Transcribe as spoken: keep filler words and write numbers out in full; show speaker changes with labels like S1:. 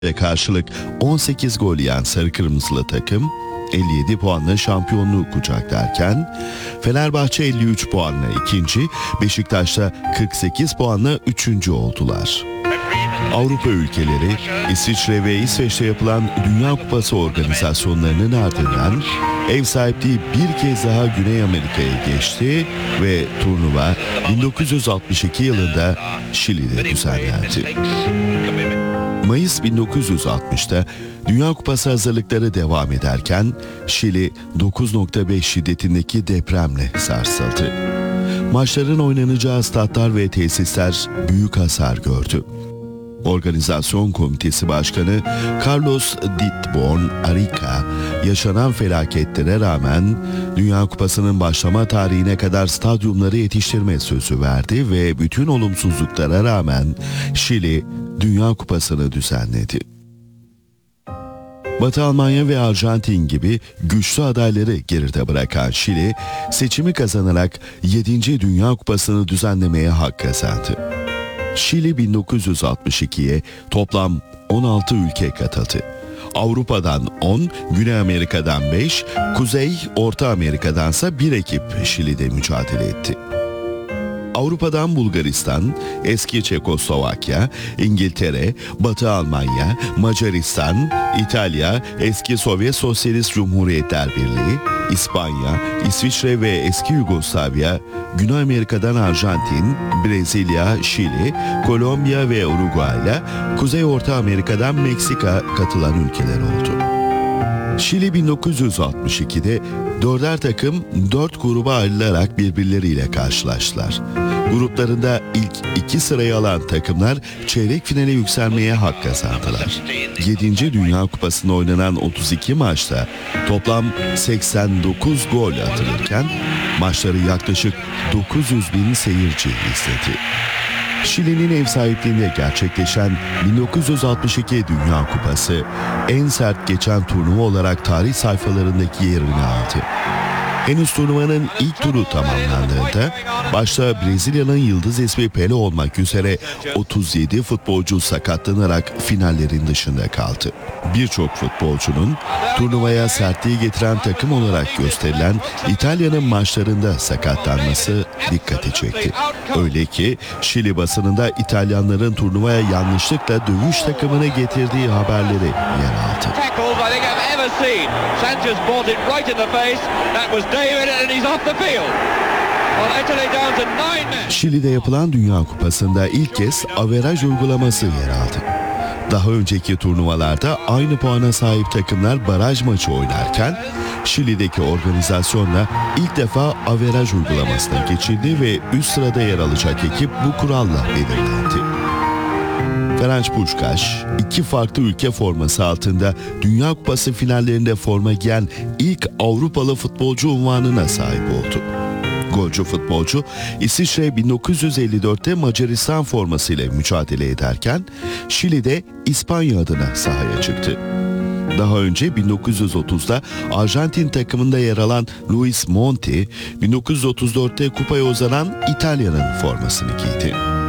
S1: ve karşılık on sekiz gol yiyen sarı kırmızılı takım elli yedi puanla şampiyonluğu kucaklarken Fenerbahçe elli üç puanla ikinci, Beşiktaş'ta kırk sekiz puanla üçüncü oldular. Avrupa ülkeleri İsviçre ve İsveç'te yapılan Dünya Kupası organizasyonlarının ardından ev sahipliği bir kez daha Güney Amerika'ya geçti ve turnuva bin dokuz yüz altmış iki yılında Şili'de düzenlendi. Mayıs bin dokuz yüz altmışta Dünya Kupası hazırlıkları devam ederken Şili dokuz nokta beş şiddetindeki depremle sarsıldı. Maçların oynanacağı statlar ve tesisler büyük hasar gördü. Organizasyon Komitesi Başkanı Carlos Ditborn Arica, yaşanan felaketlere rağmen Dünya Kupası'nın başlama tarihine kadar stadyumları yetiştirme sözü verdi ve bütün olumsuzluklara rağmen Şili Dünya Kupası'nı düzenledi. Batı Almanya ve Arjantin gibi güçlü adayları geride bırakan Şili, seçimi kazanarak yedinci Dünya Kupası'nı düzenlemeye hak kazandı. Şili bin dokuz yüz altmış ikiye toplam on altı ülke katıldı. Avrupa'dan on, Güney Amerika'dan beş, Kuzey, Orta Amerika'dansa bir ekip Şili'de mücadele etti. Avrupa'dan Bulgaristan, eski Çekoslovakya, İngiltere, Batı Almanya, Macaristan, İtalya, eski Sovyet Sosyalist Cumhuriyetler Birliği, İspanya, İsviçre ve eski Yugoslavya, Güney Amerika'dan Arjantin, Brezilya, Şili, Kolombiya ve Uruguay'la, Kuzey Orta Amerika'dan Meksika katılan ülkeler oldu. Şili bin dokuz yüz altmış ikide dörder takım dört gruba ayrılarak birbirleriyle karşılaştılar. Gruplarında ilk iki sırayı alan takımlar çeyrek finale yükselmeye hak kazandılar. yedinci Dünya Kupası'nda oynanan otuz iki maçta toplam seksen dokuz gol atılırken maçları yaklaşık dokuz yüz bin seyirci izledi. Şili'nin ev sahipliğinde gerçekleşen bin dokuz yüz altmış iki Dünya Kupası en sert geçen turnuva olarak tarih sayfalarındaki yerini aldı. Henüz turnuvanın ilk turu tamamlandığında başta Brezilya'nın yıldız ismi Pele olmak üzere otuz yedi futbolcu sakatlanarak finallerin dışında kaldı. Birçok futbolcunun turnuvaya sertliği getiren takım olarak gösterilen İtalya'nın maçlarında sakatlanması dikkati çekti. Öyle ki Şili basınında İtalyanların turnuvaya yanlışlıkla dövüş takımını getirdiği haberleri yer aldı.
S2: Sanchez bought it right in the face. That was David and he's off the field. Well, Italy down to nine men.
S1: Şili'de yapılan Dünya Kupası'nda ilk kez averaj uygulaması yer aldı. Daha önceki turnuvalarda aynı puana sahip takımlar baraj maçı oynarken Şili'deki organizasyonla ilk defa averaj uygulamasına geçildi ve üst sırada yer alacak ekip bu kuralla belirlendi. Ferenc Puskás, iki farklı ülke forması altında Dünya Kupası finallerinde forma giyen ilk Avrupalı futbolcu unvanına sahip oldu. Golcü futbolcu, İsviçre bin dokuz yüz elli dörtte Macaristan formasıyla mücadele ederken Şili'de İspanya adına sahaya çıktı. Daha önce bin dokuz yüz otuzda Arjantin takımında yer alan Luis Monti, bin dokuz yüz otuz dörtte kupaya uzanan İtalya'nın formasını giydi.